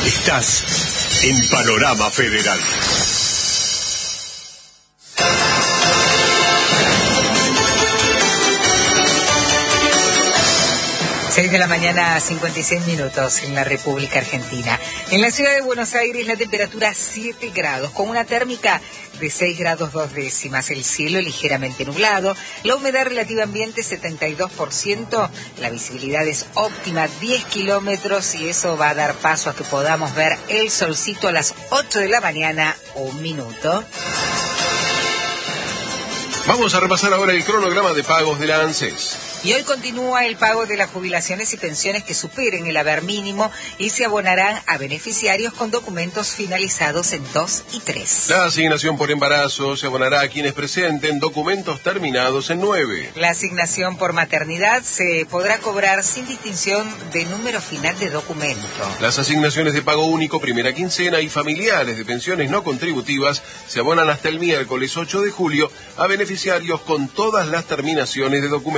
Estás en Panorama Federal. 6 de la mañana, 56 minutos en la República Argentina. En la ciudad de Buenos Aires la temperatura 7 grados, con una térmica de 6 grados 2 décimas. El cielo ligeramente nublado, la humedad relativa ambiente 72%, la visibilidad es óptima 10 kilómetros y eso va a dar paso a que podamos ver el solcito a las 8 de la mañana, 1 minuto. Vamos a repasar ahora el cronograma de pagos de la ANSES. Y hoy continúa el pago de las jubilaciones y pensiones que superen el haber mínimo y se abonarán a beneficiarios con documentos finalizados en 2 y 3. La asignación por embarazo se abonará a quienes presenten documentos terminados en 9. La asignación por maternidad se podrá cobrar sin distinción de número final de documento. Las asignaciones de pago único, primera quincena y familiares de pensiones no contributivas se abonan hasta el miércoles 8 de julio a beneficiarios con todas las terminaciones de documentos.